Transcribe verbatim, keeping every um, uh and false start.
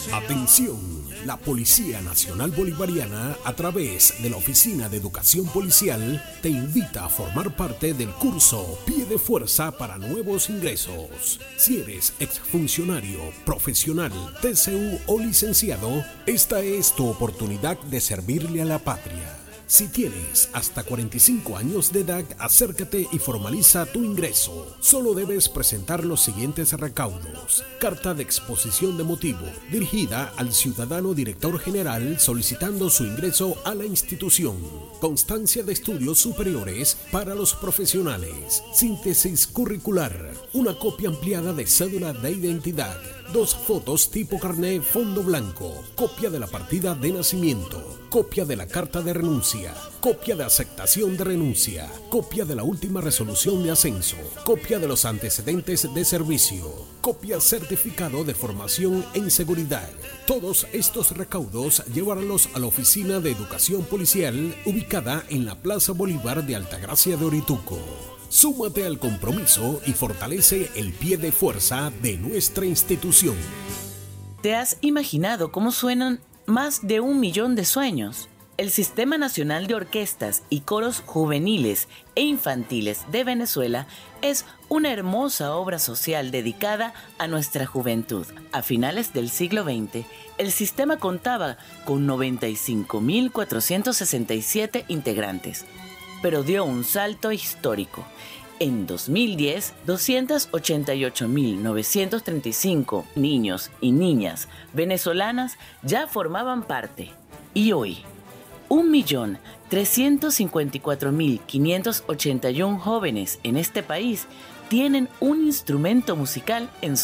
Atención, la Policía Nacional Bolivariana, a través de la Oficina de Educación Policial, te invita a formar parte del curso Pie de Fuerza para nuevos ingresos. Si eres exfuncionario, profesional, T C U o licenciado, esta es tu oportunidad de servirle a la patria. Si tienes hasta cuarenta y cinco años de edad, acércate y formaliza tu ingreso. Solo debes presentar los siguientes recaudos: carta de exposición de motivo, dirigida al ciudadano director general solicitando su ingreso a la institución; constancia de estudios superiores para los profesionales; síntesis curricular; una copia ampliada de cédula de identidad; dos fotos tipo carné fondo blanco; copia de la partida de nacimiento; copia de la carta de renuncia; copia de aceptación de renuncia; copia de la última resolución de ascenso; copia de los antecedentes de servicio; copia certificado de formación en seguridad. Todos estos recaudos llévalos a la Oficina de Educación Policial, ubicada en la Plaza Bolívar de Altagracia de Orituco. Súmate al compromiso y fortalece el pie de fuerza de nuestra institución. ¿Te has imaginado cómo suenan más de un millón de sueños? El Sistema Nacional de Orquestas y Coros Juveniles e Infantiles de Venezuela es una hermosa obra social dedicada a nuestra juventud. A finales del siglo veinte, el sistema contaba con noventa y cinco mil cuatrocientos sesenta y siete integrantes, pero dio un salto histórico. En dos mil diez, doscientos ochenta y ocho mil novecientos treinta y cinco niños y niñas venezolanas ya formaban parte. Y hoy, un millón trescientos cincuenta y cuatro mil quinientos ochenta y uno jóvenes en este país tienen un instrumento musical en su